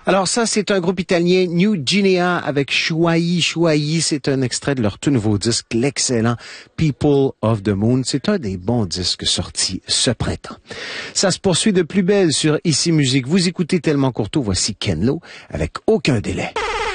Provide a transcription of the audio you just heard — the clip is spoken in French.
Alors ça, c'est un groupe italien, New Guinea, avec Shuai. Shuai, c'est un extrait de leur tout nouveau disque, l'excellent People of the Moon. C'est un des bons disques sortis ce printemps. Ça se poursuit de plus belle sur Ici Musique. Vous écoutez Tellement Courteau, voici Ken Lo avec Aucun délai.